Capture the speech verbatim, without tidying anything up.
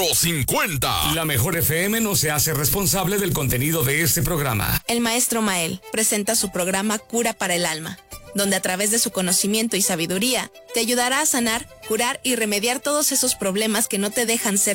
cincuenta. La Mejor F M no se hace responsable del contenido de este programa. El maestro Mael presenta su programa Cura para el Alma, donde a través de su conocimiento y sabiduría te ayudará a sanar, curar y remediar todos esos problemas que no te dejan ser